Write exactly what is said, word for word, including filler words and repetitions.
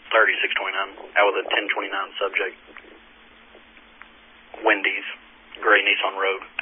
thirty-six twenty-nine, out with a ten twenty-nine subject. Wendy's, Gray Nissan Road.